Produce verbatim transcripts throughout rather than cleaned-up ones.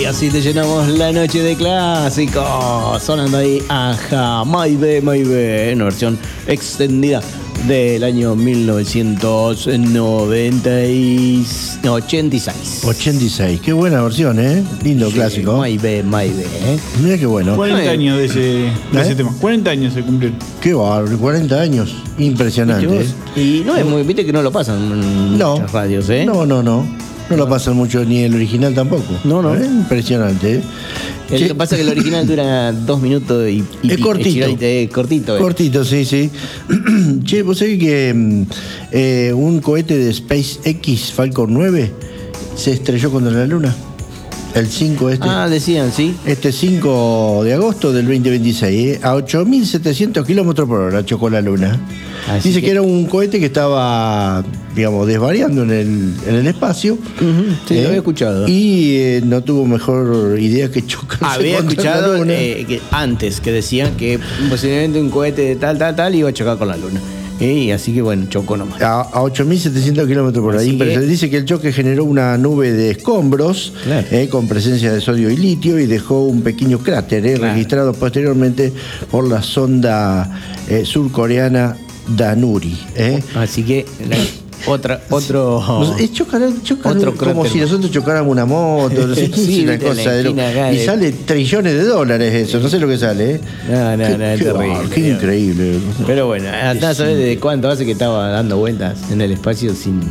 así te llenamos la noche de clásicos. Sonando ahí Ajá, Maybe, Maybe, en una versión extendida del año mil novecientos noventa y ochenta y seis. ochenta y seis, qué buena versión, ¿eh? Lindo sí, clásico. Maybe, Maybe, ¿eh? Mira qué bueno. cuarenta años de ese, de ¿Eh? ese tema. cuarenta años se cumplieron. Qué bárbaro, cuarenta años. Impresionante. ¿Eh? Y no es muy, viste que no lo pasan en no, muchas radios, ¿eh? No, no, no. No lo pasan mucho ni el original tampoco. No, no. ¿Eh? Impresionante, ¿eh? El que pasa es que el original dura dos minutos y, y es cortito. Es, es cortito. Eh. Cortito, sí, sí. Che, vos sabés que eh, un cohete de SpaceX Falcon nueve se estrelló contra la Luna. El cinco este. Ah, decían, sí. Este cinco de agosto del veinte veintiséis, ¿eh? A ocho mil setecientos kilómetros por hora chocó la Luna. Así Dice que... que era un cohete que estaba, digamos, desvariando en el, en el espacio. Uh-huh, sí, ¿eh? Lo había escuchado. Y eh, no tuvo mejor idea que chocarse había contra escuchado la Luna. Eh, que antes que decían que posiblemente un cohete de tal, tal, tal iba a chocar con la Luna. Y así que bueno, chocó nomás. A, a ocho mil setecientos kilómetros por ahí. Que... Dice que el choque generó una nube de escombros, claro, eh, con presencia de sodio y litio, y dejó un pequeño cráter eh, claro, registrado posteriormente por la sonda eh, surcoreana Danuri. Eh. Así que la, otra, otro. Es chocar, chocar otro como si nosotros chocáramos una moto, no sé, sí, una cosa de lo, y de... sale trillones de dólares eso, no sé lo que sale. ¿eh? No, no, qué, no, es qué, terrible. Wow, qué increíble. Pero bueno, hasta sabes de cuánto hace que estaba dando vueltas en el espacio sin.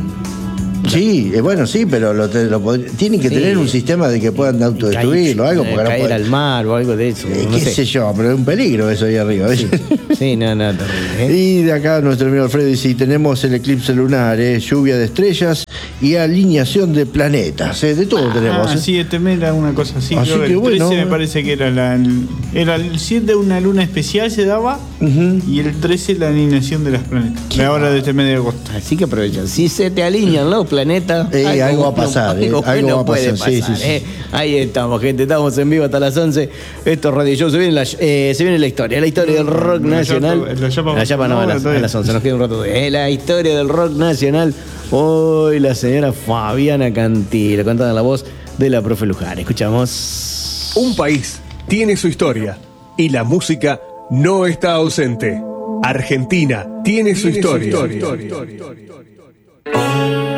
Sí, eh, bueno, sí, pero lo, lo, tienen que sí, tener un sistema de que puedan autodestruirlo o algo. Porque caer no puede... al mar o algo de eso. Eh, no qué sé. sé yo, pero es un peligro eso ahí arriba. Sí, sí no, no, terrible. ¿eh? Y de acá nuestro amigo Alfredo dice, tenemos el eclipse lunar, ¿eh? Lluvia de estrellas y alineación de planetas. ¿eh? De todo ah, tenemos. Ah, ¿eh? sí, este mes era una cosa así. así Creo que que el bueno, trece me parece que era la, el, era el siete una luna especial se daba, uh-huh, y el trece la alineación de los planetas. La hora de este mes de agosto. Así que aprovechan. Si se te alinean los planetas, eh, algo, algo va a pasar. No, algo, eh, algo no va a pasar. pasar Sí, sí, sí. Eh. Ahí estamos, gente. Estamos en vivo hasta las once. Esto es Radio Show. Se viene la, eh, se viene la historia. La historia del rock la nacional. Yapa, la Yapa, la Yapa no, no, a las, a las once. Nos queda un rato de eh, la historia del rock nacional. Hoy la señora Fabiana Cantilo, cantada en la voz de la profe Luján. Escuchamos. Un país tiene su historia y la música no está ausente. Argentina tiene su historia. Su historia.